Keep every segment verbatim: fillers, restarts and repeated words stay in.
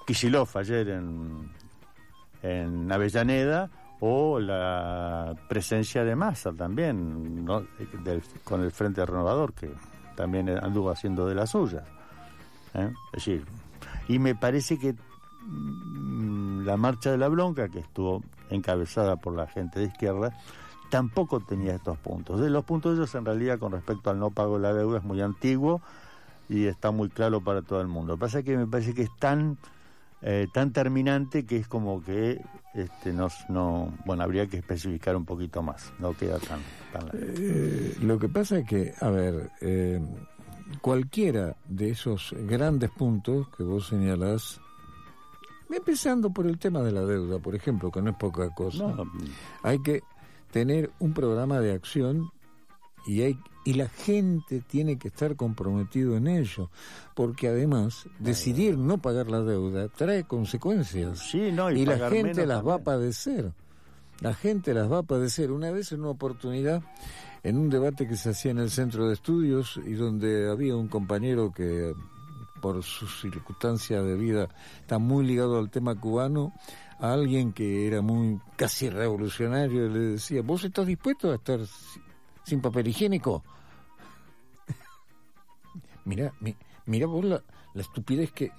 Kicillof ayer en, en Avellaneda, o la presencia de Massa también, ¿no? Del, con el Frente Renovador, que también anduvo haciendo de las suyas. ¿Eh? Es decir, y me parece que mmm, la marcha de la bronca, que estuvo encabezada por la gente de izquierda, tampoco tenía estos puntos. De los puntos de ellos, en realidad, con respecto al no pago de la deuda, es muy antiguo y está muy claro para todo el mundo. Lo que pasa es que me parece que es tan eh, tan terminante que es como que este nos no bueno habría que especificar un poquito más. No queda tan, tan eh, lo que pasa es que, a ver, eh, cualquiera de esos grandes puntos que vos señalás, empezando por el tema de la deuda, por ejemplo, que no es poca cosa, no. Hay que tener un programa de acción y hay y la gente tiene que estar comprometido en ello, porque además decidir no pagar la deuda trae consecuencias. Sí, no, y y la gente las también va a padecer. La gente las va a padecer. Una vez en una oportunidad, en un debate que se hacía en el centro de estudios y donde había un compañero que por sus circunstancias de vida está muy ligado al tema cubano, a alguien que era muy casi revolucionario, le decía: ¿vos estás dispuesto a estar sin papel higiénico? Mirá, mi, mirá vos la, la estupidez que,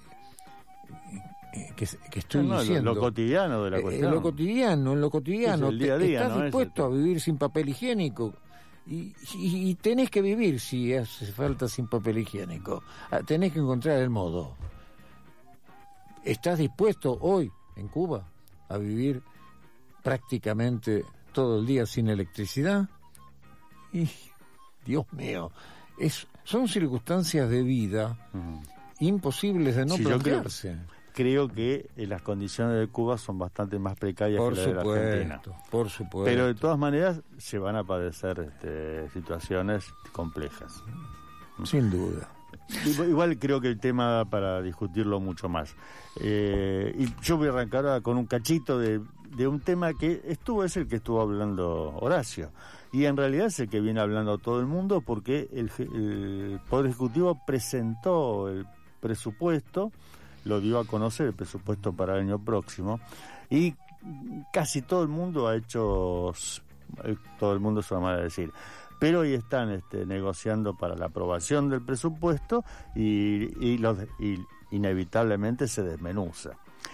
que, que estoy no, no, diciendo. Lo, lo cotidiano de la cuestión. En lo cotidiano, en lo cotidiano. Es el día a día, ¿Estás ¿no? dispuesto es a vivir sin papel higiénico? Y, y, y tenés que vivir si hace falta sin papel higiénico. Tenés que encontrar el modo. ¿Estás dispuesto hoy en Cuba a vivir prácticamente todo el día sin electricidad? Y, Dios mío, es, son circunstancias de vida uh-huh. imposibles de no sí, plantearse. Creo, creo que eh, las condiciones de Cuba son bastante más precarias por que las de supuesto, la Argentina. Por supuesto. Pero de todas maneras se van a padecer este, situaciones complejas. Sin duda. Igual creo que el tema da para discutirlo mucho más. Eh, y yo voy a arrancar ahora con un cachito de, de un tema que estuvo, es el que estuvo hablando Horacio. Y en realidad es el que viene hablando todo el mundo, porque el, el Poder Ejecutivo presentó el presupuesto, lo dio a conocer el presupuesto para el año próximo, y casi todo el mundo ha hecho, todo el mundo es una manera de decir, pero hoy están este, negociando para la aprobación del presupuesto y, y, los, y inevitablemente se desmenuza.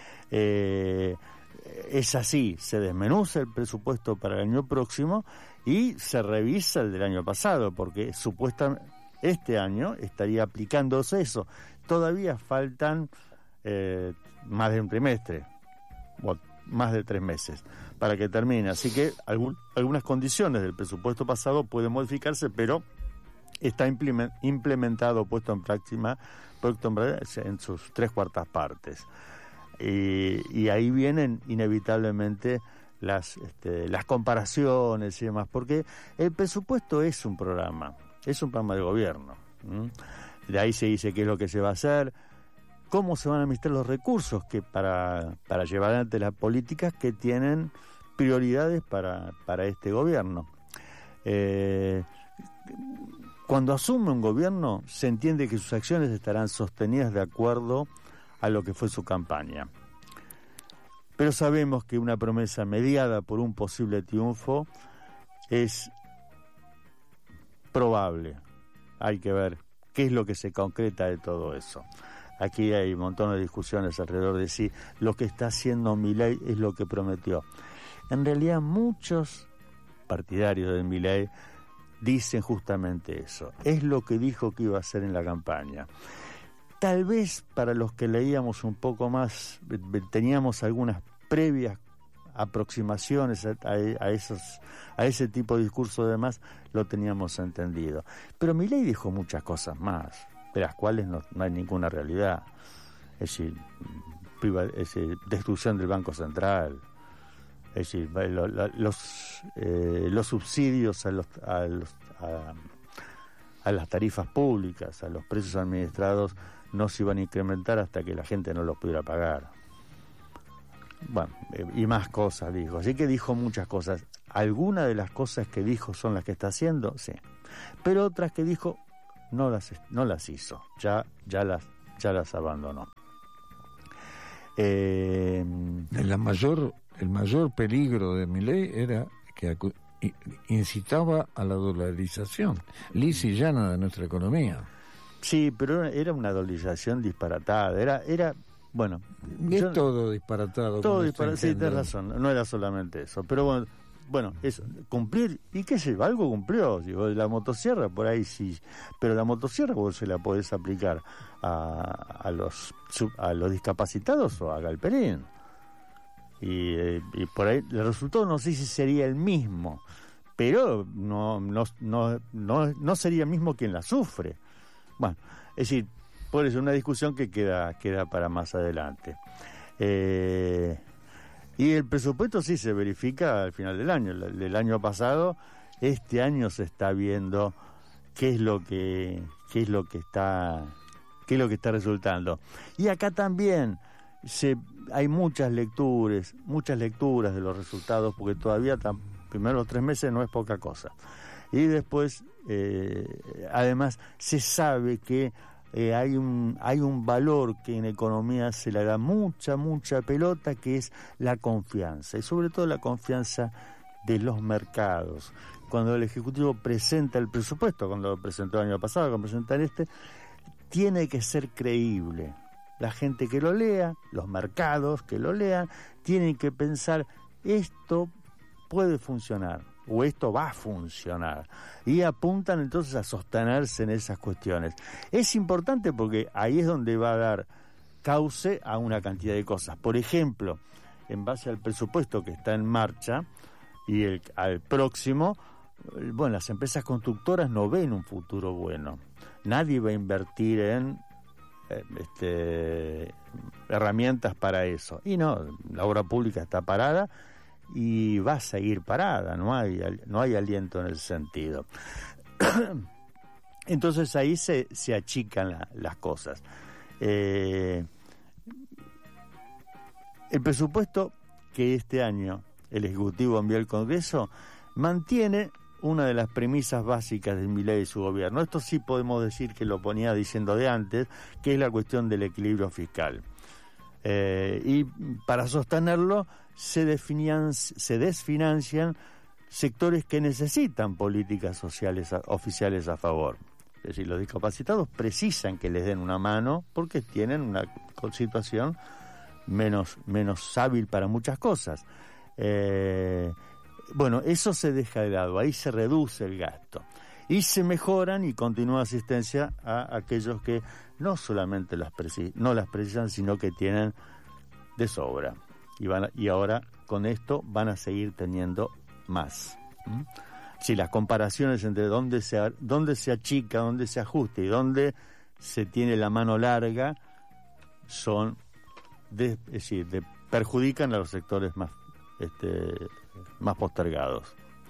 Eh, es así, se desmenuza el presupuesto para el año próximo y se revisa el del año pasado, porque supuestamente este año estaría aplicándose eso. Todavía faltan eh, más de un trimestre, o más de tres meses para que termine, así que algún, algunas condiciones del presupuesto pasado pueden modificarse, pero está implement, implementado, puesto en práctica en sus tres cuartas partes, y, y ahí vienen inevitablemente las este, las comparaciones y demás, porque el presupuesto es un programa, es un programa de gobierno. ¿Mm? De ahí se dice qué es lo que se va a hacer, cómo se van a administrar los recursos que para, para llevar adelante las políticas que tienen prioridades para, para este gobierno. Eh, cuando asume un gobierno, se entiende que sus acciones estarán sostenidas de acuerdo a lo que fue su campaña. Pero sabemos que una promesa mediada por un posible triunfo es probable. Hay que ver qué es lo que se concreta de todo eso. Aquí hay un montón de discusiones alrededor de si lo que está haciendo Milei es lo que prometió. En realidad muchos partidarios de Milei dicen justamente eso. Es lo que dijo que iba a hacer en la campaña. Tal vez para los que leíamos un poco más, teníamos algunas previas aproximaciones a, a, a esos a ese tipo de discurso, además lo teníamos entendido. Pero Milei dijo muchas cosas más, de las cuales no, no hay ninguna realidad. Es decir, priva, es decir, destrucción del Banco Central, es decir, lo, lo, los eh, los subsidios a los a, los, a, a las tarifas públicas, a los precios administrados, no se iban a incrementar hasta que la gente no los pudiera pagar. Bueno, eh, y más cosas dijo. Así que dijo muchas cosas. Algunas de las cosas que dijo son las que está haciendo, sí. Pero otras que dijo no las no las hizo. Ya ya las ya las abandonó. Eh, la mayor, el mayor peligro de Milei era que acu- incitaba a la dolarización, lisa y llana de nuestra economía. Sí, pero era una dolarización disparatada, era, era bueno... Es yo, todo disparatado. Todo disparatado, sí, tenés razón, no era solamente eso, pero bueno, bueno, es cumplir, y qué sé yo, algo cumplió, digo, la motosierra por ahí sí, pero la motosierra vos se la podés aplicar a, a los a los discapacitados o a Galperín, y, eh, y por ahí el resultado no sé si sería el mismo, pero no, no, no, no, no sería el mismo quien la sufre. Bueno, es decir, por eso una discusión que queda, queda para más adelante. Eh, y el presupuesto sí se verifica al final del año. El, el año pasado, este año se está viendo qué es lo que, qué es lo que está, qué es lo que está resultando. Y acá también se, hay muchas lecturas, muchas lecturas de los resultados, porque todavía tan, primero los tres meses no es poca cosa. Y después, eh, además, se sabe que eh, hay un hay un valor que en economía se le da mucha, mucha pelota, que es la confianza, y sobre todo la confianza de los mercados. Cuando el Ejecutivo presenta el presupuesto, cuando lo presentó el año pasado, cuando presentan este, tiene que ser creíble. La gente que lo lea, los mercados que lo lean, tienen que pensar, esto puede funcionar, o esto va a funcionar, y apuntan entonces a sostenerse en esas cuestiones. Es importante porque ahí es donde va a dar cauce a una cantidad de cosas. Por ejemplo, en base al presupuesto que está en marcha y el, al próximo, bueno, las empresas constructoras no ven un futuro bueno. Nadie va a invertir en eh, este, herramientas para eso. Y no, la obra pública está parada y va a seguir parada, no hay no hay aliento en el sentido. Entonces ahí se, se achican la, las cosas. Eh, el presupuesto que este año el Ejecutivo envió al Congreso mantiene una de las premisas básicas de Milei y su gobierno. Esto sí podemos decir que lo ponía diciendo de antes, que es la cuestión del equilibrio fiscal. Eh, y para sostenerlo se, definían, se desfinancian sectores que necesitan políticas sociales a, oficiales a favor. Es decir, los discapacitados precisan que les den una mano porque tienen una situación menos, menos hábil para muchas cosas. Eh, bueno, eso se deja de lado, ahí se reduce el gasto. Y se mejoran y continúa asistencia a aquellos que no solamente las preci- no las precisan, sino que tienen de sobra. Y, van a, y ahora con esto van a seguir teniendo más. ¿Mm? Si las comparaciones entre dónde se, dónde se achica, dónde se ajusta y dónde se tiene la mano larga, son, de, es decir, de, perjudican a los sectores más, este, más postergados.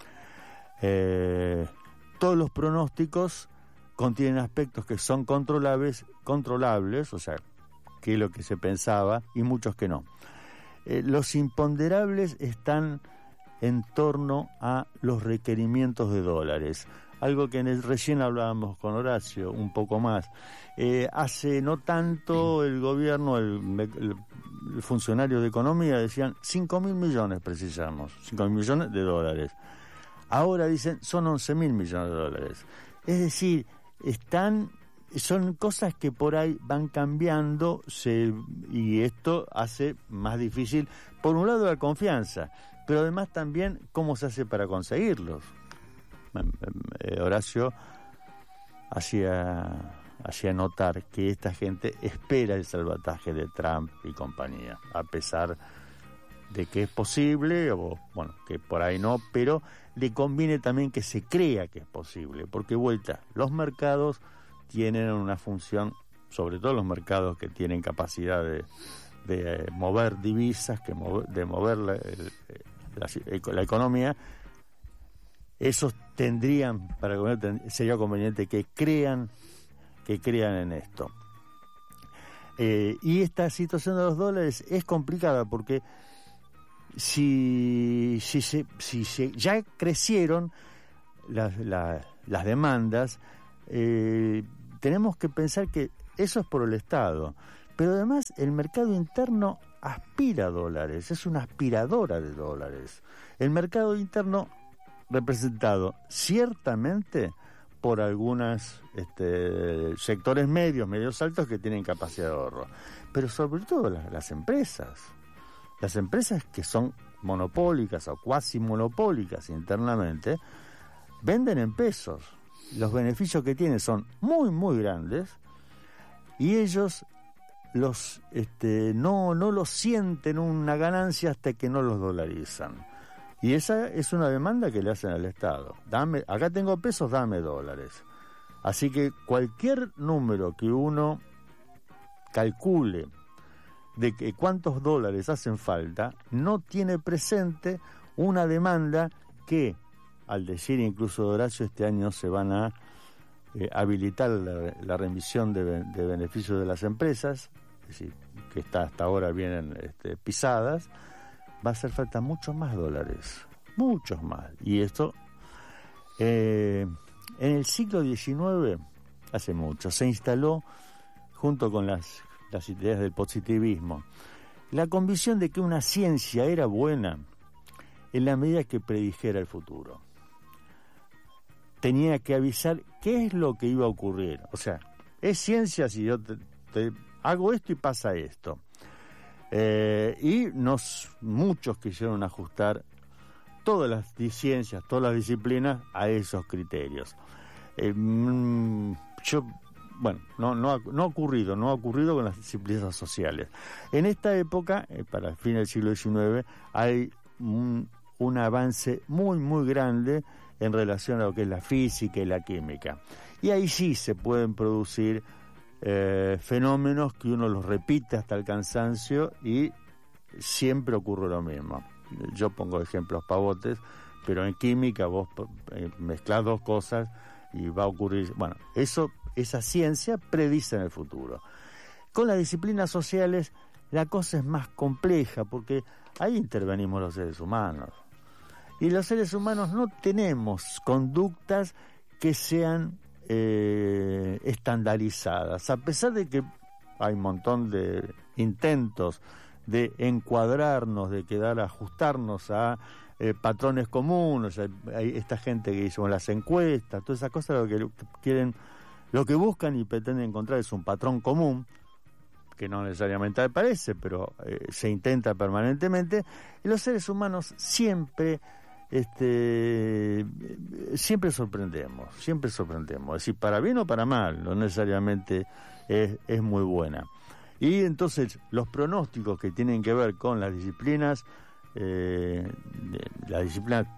Eh, todos los pronósticos contienen aspectos que son controlables, controlables, o sea, que es lo que se pensaba, y muchos que no. Eh, los imponderables están en torno a los requerimientos de dólares, algo que en el, recién hablábamos con Horacio un poco más. Eh, hace no tanto el gobierno, el, el, el funcionario de economía decían cinco mil millones precisamos, cinco mil millones de dólares. Ahora dicen son once mil millones de dólares. Es decir, están son cosas que por ahí van cambiando se, y esto hace más difícil, por un lado, la confianza, pero además también cómo se hace para conseguirlos. Eh, Horacio hacía, hacía notar que esta gente espera el salvataje de Trump y compañía, a pesar de que es posible, o bueno, que por ahí no, pero le conviene también que se crea que es posible, porque vuelta, los mercados tienen una función, sobre todo los mercados que tienen capacidad de, de eh, mover divisas, que mover, de mover la, el, la, la economía. Esos tendrían, para el gobierno sería conveniente que crean, que crean en esto. Eh, y esta situación de los dólares es complicada porque si, si, se, si se, ya crecieron las, la, las demandas, eh, tenemos que pensar que eso es por el Estado, Pero además el mercado interno aspira a dólares, es una aspiradora de dólares. El mercado interno representado ciertamente por algunos este, sectores medios, medios altos que tienen capacidad de ahorro, pero sobre todo las, las empresas, las empresas que son monopólicas o cuasi monopólicas internamente, venden en pesos. Los beneficios que tienen son muy, muy grandes y ellos los este, no, no los sienten una ganancia hasta que no los dolarizan. Y esa es una demanda que le hacen al Estado. Dame, acá tengo pesos, dame dólares. Así que cualquier número que uno calcule de que cuántos dólares hacen falta, no tiene presente una demanda que, al decir incluso Horacio, este año se van a eh, habilitar la, la remisión de, de beneficios de las empresas, es decir, que está hasta ahora vienen este, pisadas, va a hacer falta muchos más dólares, muchos más. Y esto, eh, en el siglo diecinueve, hace mucho, se instaló, junto con las, las ideas del positivismo, la convicción de que una ciencia era buena en la medida que predijera el futuro. Tenía que avisar qué es lo que iba a ocurrir. O sea, es ciencia si yo te, te hago esto y pasa esto. Eh, y nos muchos quisieron ajustar todas las ciencias, todas las disciplinas a esos criterios. Eh, yo, bueno, no, no, ha, no ha ocurrido, no ha ocurrido con las disciplinas sociales. En esta época, eh, para el fin del siglo diecinueve, hay un, un avance muy, muy grande en relación a lo que es la física y la química. Y ahí sí se pueden producir Eh, fenómenos que uno los repite hasta el cansancio y siempre ocurre lo mismo. Yo pongo ejemplos pavotes, pero en química vos eh, mezclás dos cosas y va a ocurrir. Bueno, eso, esa ciencia predice en el futuro. Con las disciplinas sociales la cosa es más compleja porque ahí intervenimos los seres humanos. Y los seres humanos no tenemos conductas que sean Eh, estandarizadas, a pesar de que hay un montón de intentos de encuadrarnos, de quedar ajustarnos a eh, patrones comunes. Hay, hay esta gente que hizo las encuestas, todas esas cosas, lo que quieren, lo que buscan y pretenden encontrar es un patrón común que no necesariamente aparece, pero eh, se intenta permanentemente. Y los seres humanos siempre Este, siempre sorprendemos, siempre sorprendemos, es decir, para bien o para mal, no necesariamente es, es muy buena. Y entonces los pronósticos que tienen que ver con las disciplinas, eh, las disciplinas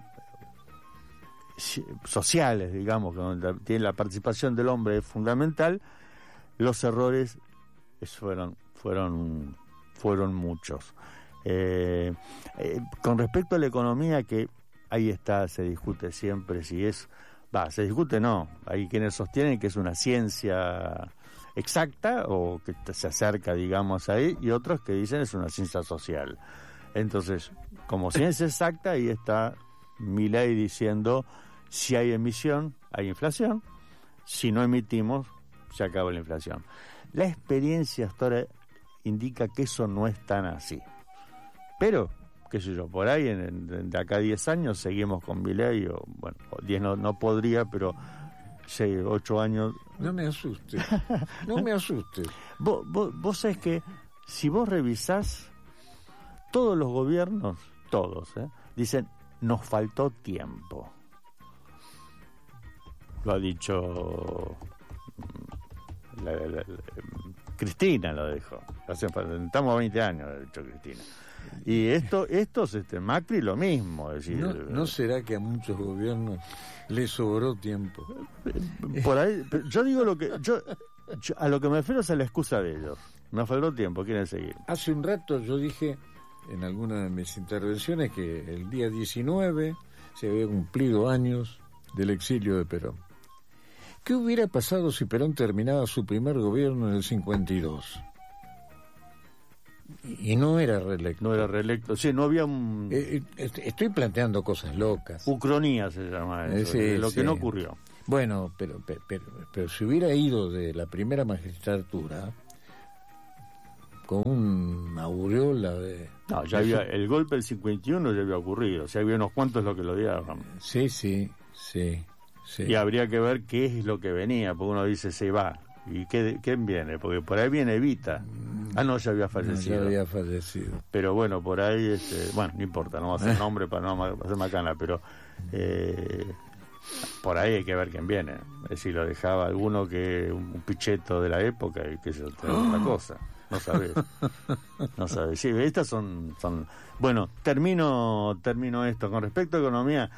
sociales, digamos, donde tiene la participación del hombre es fundamental, los errores fueron, fueron, fueron muchos. Eh, eh, con respecto a la economía, que ahí está, se discute siempre si es, va, se discute no, hay quienes sostienen que es una ciencia exacta o que se acerca, digamos, ahí, y otros que dicen es una ciencia social. Entonces, como ciencia exacta, ahí está Milei diciendo, si hay emisión, hay inflación, si no emitimos, se acaba la inflación. La experiencia hasta ahora indica que eso no es tan así. Pero qué sé yo, por ahí en, en, de acá a diez años seguimos con Milei, o bueno, diez no, no podría, pero seis, ocho años. No me asustes, no me asustes. Vos, vos, vos sabés que si vos revisás, todos los gobiernos, todos, ¿eh? dicen, nos faltó tiempo. Lo ha dicho la, la, la, Cristina, lo dijo. Estamos a veinte años, lo ha dicho Cristina. Y esto, estos, este, Macri lo mismo, es decir, ¿No, ¿No será que a muchos gobiernos les sobró tiempo? Por ahí, yo digo lo que, yo, yo a lo que me refiero es a la excusa de ellos. Me faltó tiempo, quieren seguir. Hace un rato yo dije en alguna de mis intervenciones que el día diecinueve se había cumplido años del exilio de Perón. ¿Qué hubiera pasado si Perón terminaba su primer gobierno en el cincuenta y dos? Y no era reelecto. No era reelecto. Sí, no había un... Eh, estoy planteando cosas locas. Ucronía se llama eso, eh, sí, lo sí. que no ocurrió. Bueno, pero, pero, pero, pero si hubiera ido de la primera magistratura, con una aureola de... No, ya había, el golpe del cincuenta y uno ya había ocurrido, o sea, había unos cuantos lo que lo odiaban. Sí, sí, sí, sí. Y habría que ver qué es lo que venía, porque uno dice se va, y qué, quién viene, porque por ahí viene Evita. Ah, no, ya había fallecido. No, ya había fallecido. Pero bueno, por ahí, este, bueno, no importa, no va a hacer nombre para no hacer macana, pero eh, por ahí hay que ver quién viene. Es decir, lo dejaba alguno que un picheto de la época y que se otra cosa. No sabes. No sabes. Sí, estas son, son... Bueno, termino, termino esto. Con respecto a economía,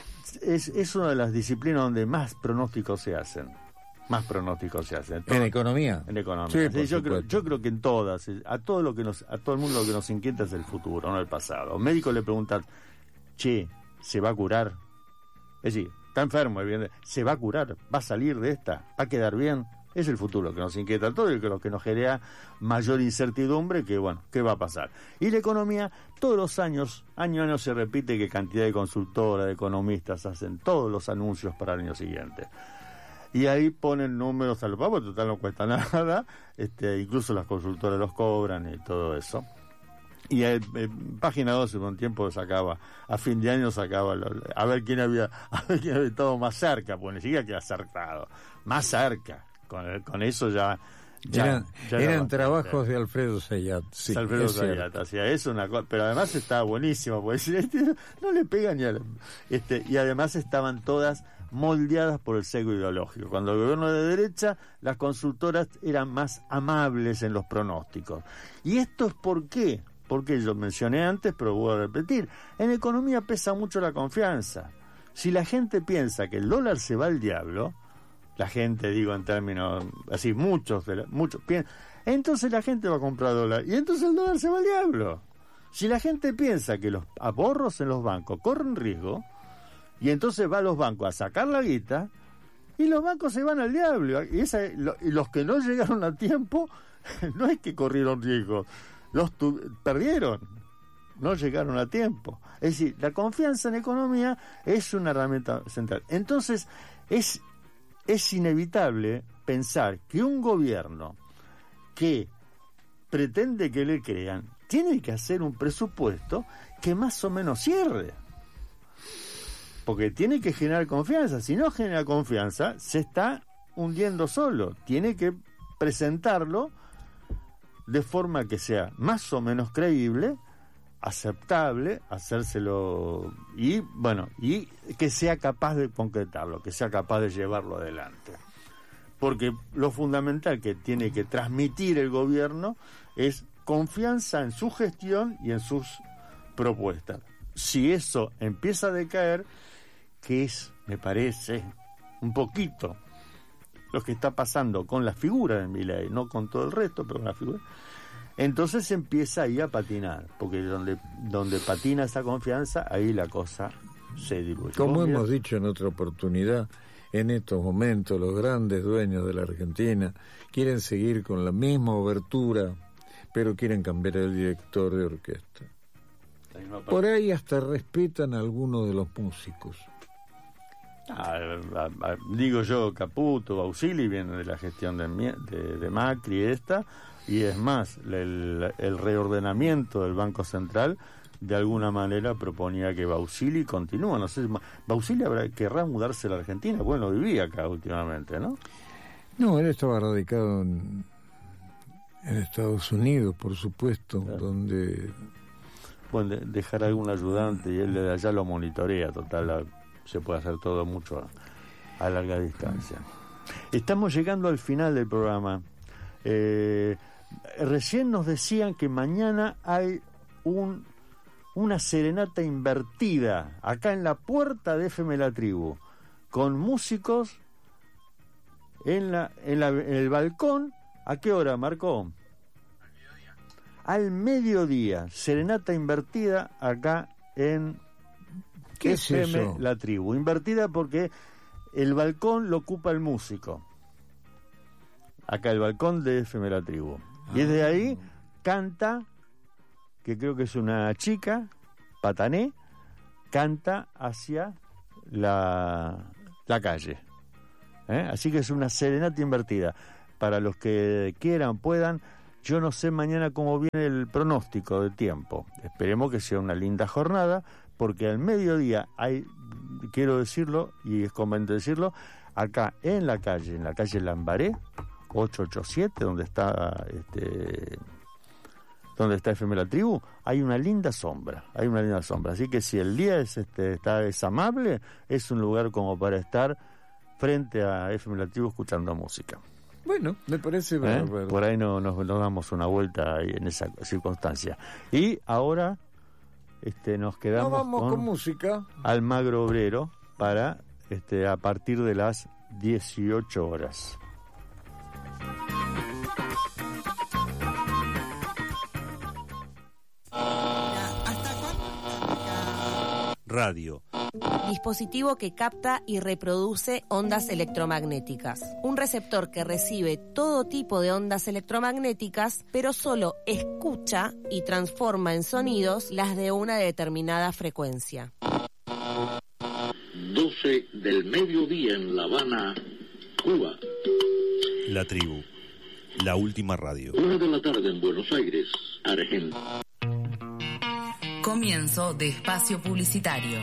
es, es una de las disciplinas donde más pronósticos se hacen. Más pronósticos se hacen. ¿En economía? En economía. Sí, sí, yo, creo, yo creo que en todas, a todo lo que nos, a todo el mundo lo que nos inquieta es el futuro, no el pasado. Un médico le pregunta, che, ¿se va a curar? Es decir, está enfermo, ¿se va a curar? ¿Va a salir de esta? ¿Va a quedar bien? Es el futuro que nos inquieta a todos y que lo que nos genera mayor incertidumbre, que bueno, ¿qué va a pasar? Y la economía, todos los años, año a año se repite que cantidad de consultoras, de economistas hacen todos los anuncios para el año siguiente. Y ahí ponen números al papo, total no cuesta nada, este, incluso las consultoras los cobran y todo eso. Y en, en Página doce por un tiempo sacaba, a fin de año sacaba, lo, a ver quién había, a ver quién había estado más cerca, pues ni siquiera que acertado, más cerca, con, con eso ya... ya eran ya eran era trabajos de Alfredo Zayat, sí, Alfredo Zayat, hacía eso, una cosa, pero además estaba buenísimo, porque este, no le pega ni a la, este, y además estaban todas moldeadas por el sesgo ideológico. Cuando el gobierno de derecha, las consultoras eran más amables en los pronósticos. ¿Y esto es por qué? Porque yo mencioné antes, pero voy a repetir. En economía pesa mucho la confianza. Si la gente piensa que el dólar se va al diablo, la gente, digo en términos así, muchos, de la, muchos piensan, entonces la gente va a comprar dólar, y entonces el dólar se va al diablo. Si la gente piensa que los ahorros en los bancos corren riesgo, y entonces va a los bancos a sacar la guita, y los bancos se van al diablo. Y, esa, lo, y los que no llegaron a tiempo, no es que corrieron riesgo, los tu, perdieron, no llegaron a tiempo. Es decir, la confianza en economía es una herramienta central. Entonces, es, es inevitable pensar que un gobierno que pretende que le crean, tiene que hacer un presupuesto que más o menos cierre. Porque tiene que generar confianza. Si no genera confianza, se está hundiendo solo. Tiene que presentarlo de forma que sea más o menos creíble, aceptable, hacérselo y, bueno, y que sea capaz de concretarlo, que sea capaz de llevarlo adelante. Porque lo fundamental que tiene que transmitir el gobierno es confianza en su gestión y en sus propuestas. Si eso empieza a decaer, que es, me parece, un poquito lo que está pasando con la figura de Milei, no con todo el resto, pero con la figura, entonces empieza ahí a patinar, porque donde, donde patina esa confianza, ahí la cosa se diluye. Como hemos dicho en otra oportunidad, en estos momentos los grandes dueños de la Argentina quieren seguir con la misma obertura, pero quieren cambiar el director de orquesta. Por ahí hasta respetan a algunos de los músicos. Ah, a, a, digo yo, Caputo, Bausili viene de la gestión de, de, de Macri esta, y es más, el, el reordenamiento del Banco Central de alguna manera proponía que Bausili continúa. No sé, Bausili habrá, querrá mudarse a la Argentina, bueno, vivía acá últimamente, ¿no? No, él estaba radicado en, en Estados Unidos, por supuesto, claro. Donde... Bueno, de, dejar algún ayudante y él de allá lo monitorea, total, la, se puede hacer todo mucho a, a larga distancia. Estamos llegando al final del programa. Eh, recién nos decían que mañana hay un una serenata invertida acá en la puerta de F M La Tribu, con músicos en la en, la, en el balcón. ¿A qué hora, Marco? Al mediodía. Al mediodía, serenata invertida acá en ¿Qué F M es eso? La Tribu. Invertida porque el balcón lo ocupa el músico. Acá el balcón de F M La Tribu. Y desde ahí canta, que creo que es una chica, Patané, canta hacia la, la calle. ¿Eh? Así que es una serenata invertida. Para los que quieran, puedan, Yo no sé mañana cómo viene el pronóstico de tiempo. Esperemos que sea una linda jornada, porque al mediodía hay, quiero decirlo, y es conveniente decirlo, acá en la calle, en la calle Lambaré, ocho ochenta y siete, donde está este, donde está F M La Tribu, hay una linda sombra, hay una linda sombra. Así que si el día es, este, está, es amable, es un lugar como para estar frente a F M La Tribu escuchando música. Bueno, me parece ¿Eh? Por ahí no, nos, nos damos una vuelta ahí en esa circunstancia. Y ahora este, nos quedamos no, vamos con, con música. Almagro Obrero para este, a partir de las dieciocho horas. Radio. Dispositivo que capta y reproduce ondas electromagnéticas. Un receptor que recibe todo tipo de ondas electromagnéticas, pero solo escucha y transforma en sonidos las de una determinada frecuencia. doce del mediodía en La Habana, Cuba. La Tribu. La última radio. Una de la tarde en Buenos Aires, Argentina. Comienzo de espacio publicitario.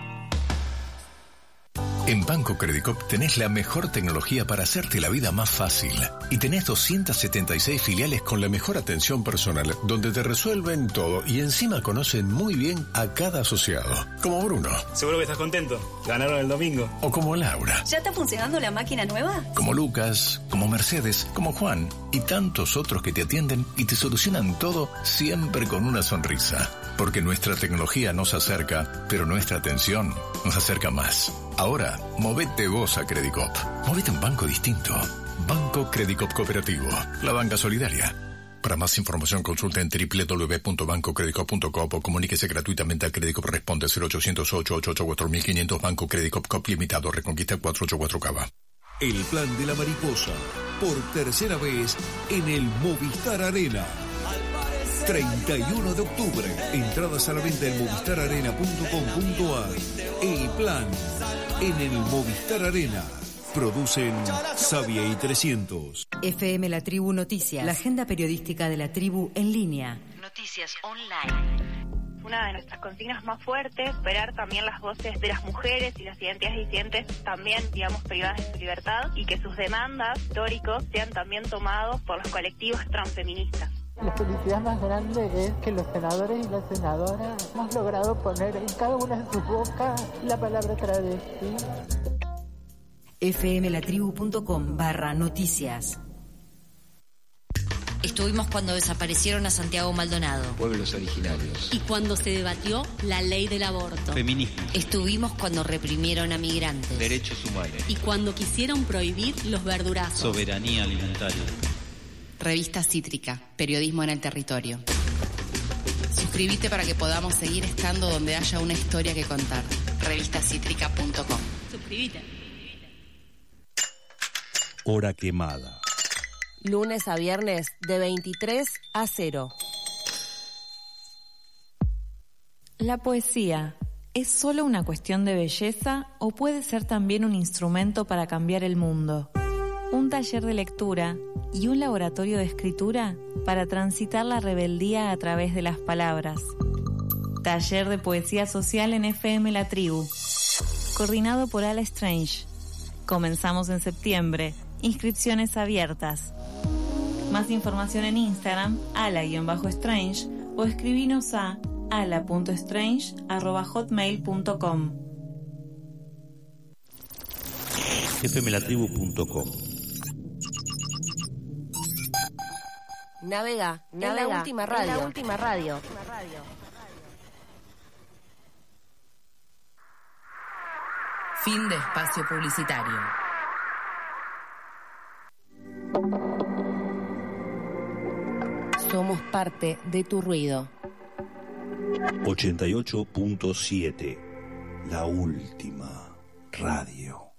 En Banco Credicop tenés la mejor tecnología para hacerte la vida más fácil. Y tenés doscientas setenta y seis filiales con la mejor atención personal, donde te resuelven todo y encima conocen muy bien a cada asociado. Como Bruno. Seguro que estás contento. Ganaron el domingo. O como Laura. ¿Ya está funcionando la máquina nueva? Como Lucas, como Mercedes, como Juan y tantos otros que te atienden y te solucionan todo siempre con una sonrisa. Porque nuestra tecnología nos acerca, pero nuestra atención nos acerca más. Ahora, movete vos a Credicop. Movete a un banco distinto. Banco Credicop Cooperativo. La banca solidaria. Para más información consulta en doble u doble u doble u punto banco credicop punto com o comuníquese gratuitamente a Credicop Responde cero ochocientos ocho ocho ocho cuatro mil quinientos Banco Credicop Cop Limitado Reconquista cuatrocientos ochenta y cuatro Cava. El plan de la mariposa. Por tercera vez en el Movistar Arena. treinta y uno de octubre. Entradas a la venta en movistar arena punto com punto a r. El plan en el Movistar Arena. Producen Sabia y trescientos. F M La Tribu Noticias. La agenda periodística de la tribu en línea. Noticias online. Una de nuestras consignas más fuertes, esperar también las voces de las mujeres y las identidades disidentes también, digamos, privadas de su libertad, y que sus demandas históricos sean también tomados por los colectivos transfeministas. La felicidad más grande es que los senadores y las senadoras hemos logrado poner en cada una de sus bocas la palabra travesti. fmlatribu punto com barra noticias. Estuvimos cuando desaparecieron a Santiago Maldonado. Pueblos originarios. Y cuando se debatió la ley del aborto. Feminismo. Estuvimos cuando reprimieron a migrantes. Derechos humanos. Y cuando quisieron prohibir los verdurazos. Soberanía alimentaria. Revista Cítrica, periodismo en el territorio. Suscríbete para que podamos seguir estando donde haya una historia que contar. revista cítrica punto com. Suscríbete. Hora quemada. Lunes a viernes de veintitrés a cero. La poesía, ¿es solo una cuestión de belleza o puede ser también un instrumento para cambiar el mundo? Un taller de lectura y un laboratorio de escritura para transitar la rebeldía a través de las palabras. Taller de Poesía Social en F M La Tribu. Coordinado por Ala Strange. Comenzamos en septiembre. Inscripciones abiertas. Más información en Instagram, ala-strange, o escribinos a ala punto strange arroba hotmail punto com. f m la tribu punto com. Navega, navega, en la última radio. En la última radio. Fin de espacio publicitario. Somos parte de tu ruido. ochenta y ocho punto siete. La última radio.